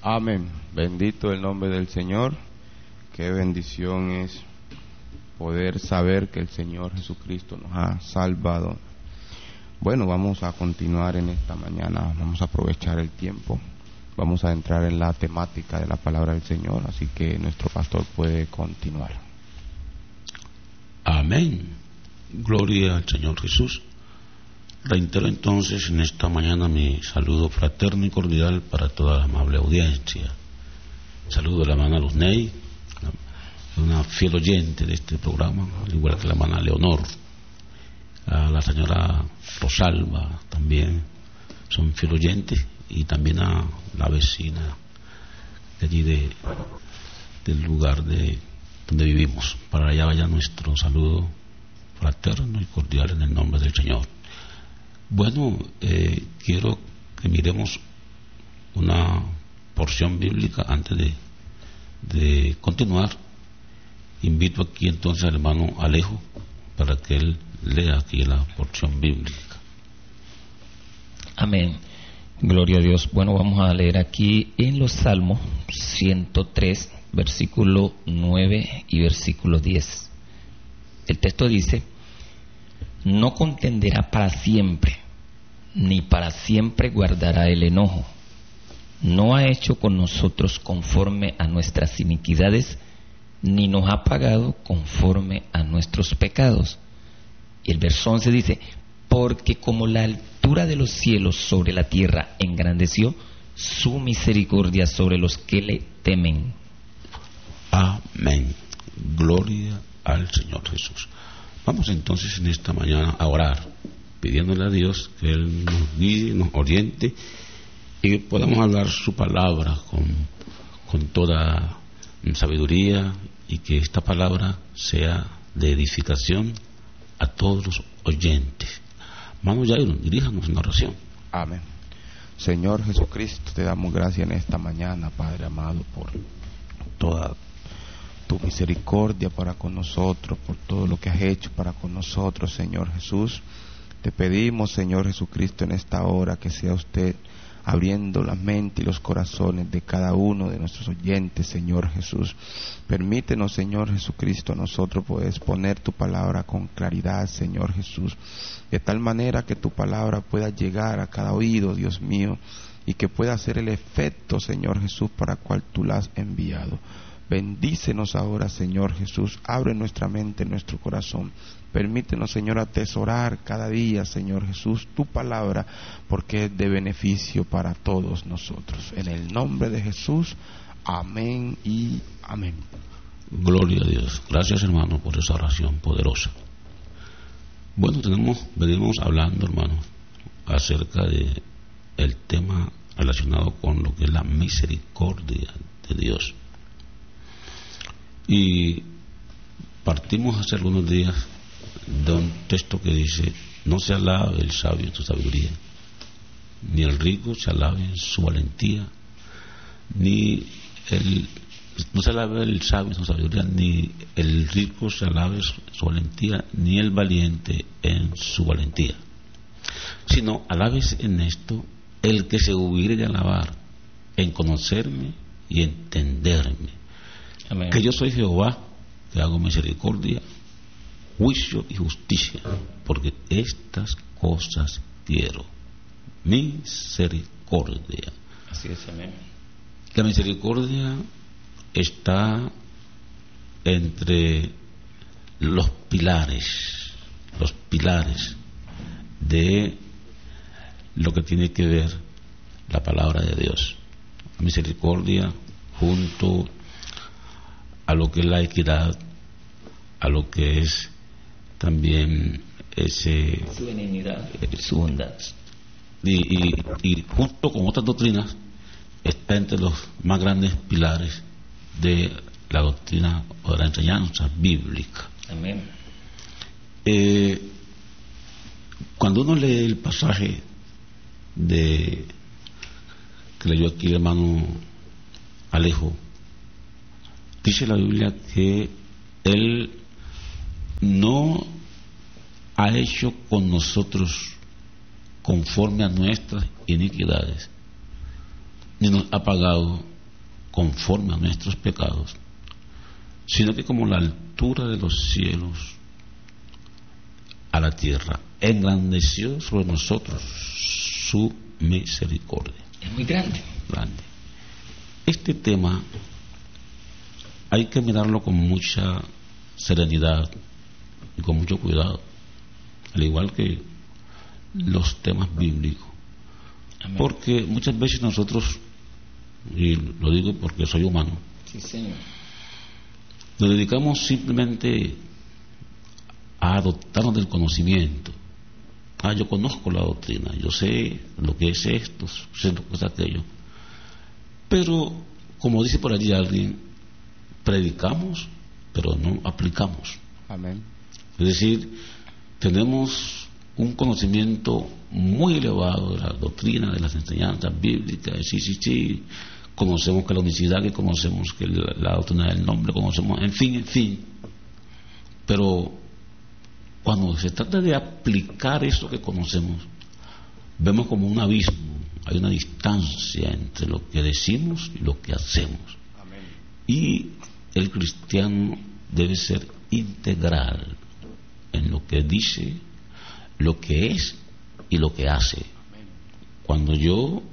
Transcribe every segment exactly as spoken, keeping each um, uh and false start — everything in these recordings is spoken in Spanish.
Amén. Bendito el nombre del Señor. Qué bendición es poder saber que el Señor Jesucristo nos ha salvado. Bueno, vamos a continuar en esta mañana, vamos a aprovechar el tiempo, vamos a entrar en la temática de la palabra del Señor, así que nuestro pastor puede continuar. Amén. Gloria al Señor Jesús. Reitero entonces en esta mañana mi saludo fraterno y cordial para toda la amable audiencia. Saludo a la hermana Luzney, una fiel oyente de este programa, al igual que la hermana Leonor, a la señora Rosalba también son fiel oyentes, y también a la vecina de allí de, del lugar de donde vivimos. Para allá vaya nuestro saludo fraterno y cordial en el nombre del Señor. Bueno, eh, quiero que miremos una porción bíblica antes de, de continuar. Invito aquí entonces al hermano Alejo para que él lea aquí la porción bíblica. Amén. Gloria a Dios. Bueno, vamos a leer aquí en los Salmos ciento tres, versículo nueve y versículo diez. El texto dice: no contenderá para siempre, ni para siempre guardará el enojo. No ha hecho con nosotros conforme a nuestras iniquidades, ni nos ha pagado conforme a nuestros pecados. Y el verso once dice: porque como la altura de los cielos sobre la tierra engrandeció su misericordia sobre los que le temen. Amén. Gloria al Señor Jesús. Vamos entonces en esta mañana a orar, pidiéndole a Dios que Él nos guíe, nos oriente y que podamos hablar su palabra con, con toda sabiduría, y que esta palabra sea de edificación a todos los oyentes. Vamos, Jairo, diríjanos en oración. Amén. Señor Jesucristo, te damos gracias en esta mañana, Padre amado, por toda tu misericordia para con nosotros, por todo lo que has hecho para con nosotros, Señor Jesús. Te pedimos, Señor Jesucristo, en esta hora que sea usted abriendo la mente y los corazones de cada uno de nuestros oyentes, Señor Jesús. Permítenos, Señor Jesucristo, a nosotros poder exponer tu palabra con claridad, Señor Jesús, de tal manera que tu palabra pueda llegar a cada oído, Dios mío, y que pueda hacer el efecto, Señor Jesús, para cual tú la has enviado. Bendícenos ahora, Señor Jesús, abre nuestra mente, nuestro corazón. Permítenos, Señor, atesorar cada día, Señor Jesús, tu palabra, porque es de beneficio para todos nosotros. En el nombre de Jesús, amén y amén. Gloria a Dios. Gracias, hermano, por esa oración poderosa. Bueno, tenemos, venimos hablando, hermano, acerca de el tema relacionado con lo que es la misericordia de Dios. Y partimos hace algunos días de un texto que dice: no se alabe el sabio en su sabiduría, ni el rico se alabe en su valentía, ni el no se alabe el sabio en su sabiduría, ni el rico se alabe en su valentía, ni el valiente en su valentía, sino alabes en esto el que se hubiere de alabar, en conocerme y entenderme. Amén. Que yo soy Jehová, que hago misericordia, juicio y justicia, porque estas cosas quiero. Misericordia. Así es, amén. La misericordia está entre los pilares, los pilares de lo que tiene que ver la palabra de Dios. La misericordia junto a lo que es la equidad, a lo que es también ese su benignidad, su bondad, y, y, y junto con otras doctrinas está entre los más grandes pilares de la doctrina o de la enseñanza bíblica. Amén. Eh, cuando uno lee el pasaje de que leyó aquí el hermano Alejo, dice la Biblia que Él no ha hecho con nosotros conforme a nuestras iniquidades, ni nos ha pagado conforme a nuestros pecados, sino que como la altura de los cielos a la tierra, engrandeció sobre nosotros su misericordia. Es muy grande. Grande. Este tema hay que mirarlo con mucha serenidad y con mucho cuidado, al igual que los temas bíblicos. Amén. Porque muchas veces nosotros, y lo digo porque soy humano, sí, señor, nos dedicamos simplemente a adoptarnos del conocimiento. Ah, yo conozco la doctrina, yo sé lo que es esto, sé lo que es aquello. Pero, como dice por allí alguien, predicamos, pero no aplicamos. Amén. Es decir, tenemos un conocimiento muy elevado de la doctrina, de las enseñanzas bíblicas, sí, sí, sí, conocemos que la unicidad, que conocemos que la, la doctrina del nombre, conocemos, en fin, en fin. Pero cuando se trata de aplicar eso que conocemos, vemos como un abismo, hay una distancia entre lo que decimos y lo que hacemos. Amén. Y el cristiano debe ser integral en lo que dice, lo que es y lo que hace. Amén. Cuando yo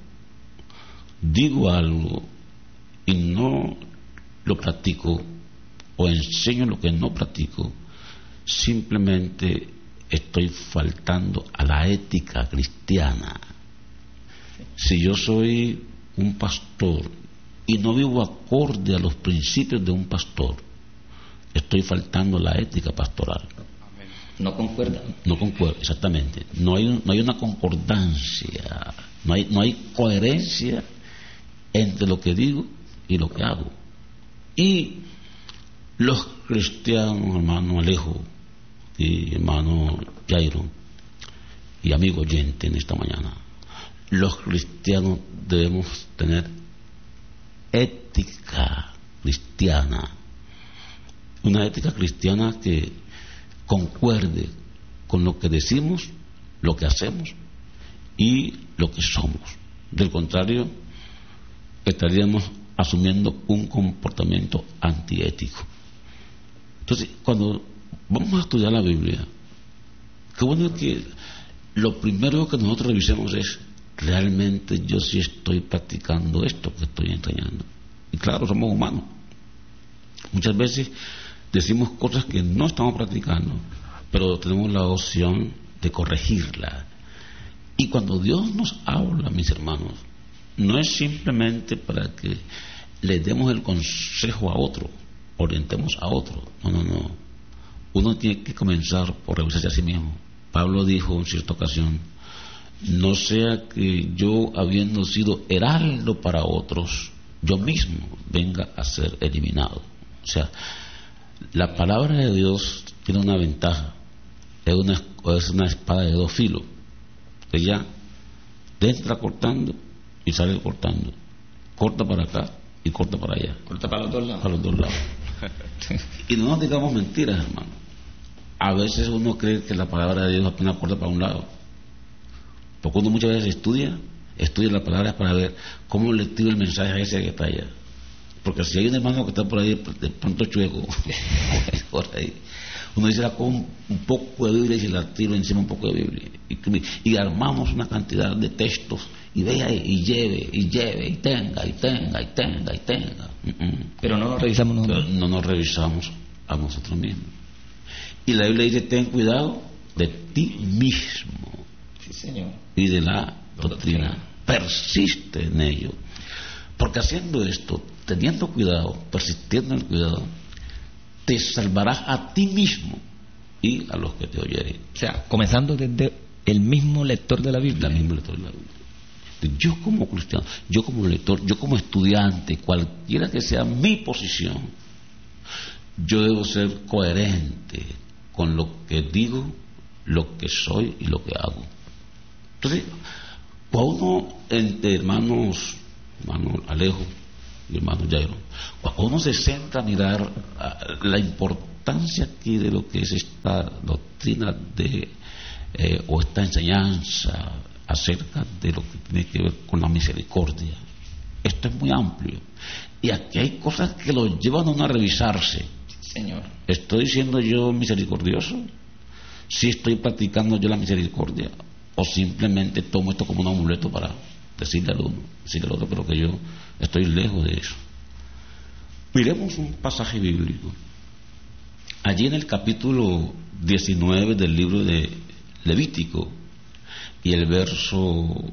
digo algo y no lo practico, o enseño lo que no practico, simplemente estoy faltando a la ética cristiana. Si yo soy un pastor y no vivo acorde a los principios de un pastor, estoy faltando a la ética pastoral. No concuerda. No concuerda, exactamente. No hay, no hay una concordancia, no hay, no hay coherencia entre lo que digo y lo que hago. Y los cristianos, hermano Alejo y hermano Jairo y amigo oyente en esta mañana, los cristianos debemos tener ética cristiana, una ética cristiana que concuerde con lo que decimos, lo que hacemos y lo que somos. Del contrario, estaríamos asumiendo un comportamiento antiético. Entonces, cuando vamos a estudiar la Biblia, qué bueno que lo primero que nosotros revisemos es: realmente yo sí estoy practicando esto que estoy enseñando. Y claro, somos humanos. Muchas veces decimos cosas que no estamos practicando, pero tenemos la opción de corregirla. Y cuando Dios nos habla, mis hermanos, no es simplemente para que le demos el consejo a otro, orientemos a otro. No, no, no. Uno tiene que comenzar por revisarse a sí mismo. Pablo dijo en cierta ocasión: no sea que yo, habiendo sido heraldo para otros, yo mismo venga a ser eliminado. O sea, la palabra de Dios tiene una ventaja, es una, es una espada de dos filos. Ella entra cortando y sale cortando, corta para acá y corta para allá, corta para los dos lados, para los dos lados. Y no nos digamos mentiras, hermano. A veces uno cree que la palabra de Dios apenas corta para un lado, porque uno muchas veces estudia estudia la palabra para ver cómo le tiro el mensaje a ese que está allá. Porque si hay un hermano que está por ahí de pronto chueco por ahí, uno dice: la con un poco de Biblia y se la tiro encima un poco de Biblia y, y armamos una cantidad de textos y vea y lleve y lleve y tenga y tenga y tenga y tenga uh-uh. Pero no nos revisamos nosotros. Pero no nos revisamos a nosotros mismos. Y la Biblia dice: ten cuidado de ti mismo. Sí, señor. Y de la doctrina, doctrina. Persiste en ello, porque haciendo esto, teniendo cuidado, persistiendo en el cuidado, te salvarás a ti mismo y a los que te oyeren. O sea, comenzando desde el mismo lector de la Biblia. El mismo lector de la Biblia. Yo como cristiano, yo como lector, yo como estudiante, cualquiera que sea mi posición, yo debo ser coherente con lo que digo, lo que soy y lo que hago. Entonces, cuando uno, entre hermanos, hermano Alejo y hermano Jairo, cuando uno se centra a mirar uh, la importancia aquí de lo que es esta doctrina de eh, o esta enseñanza acerca de lo que tiene que ver con la misericordia, es esto es muy amplio. Y aquí hay cosas que lo llevan a uno a revisarse. Señor. ¿Estoy siendo yo misericordioso? ¿Sí estoy practicando yo la misericordia? ¿O simplemente tomo esto como un amuleto para decirle al uno, decirle al otro, pero que yo estoy lejos de eso? Miremos un pasaje bíblico. Allí en el capítulo diecinueve del libro de Levítico y el verso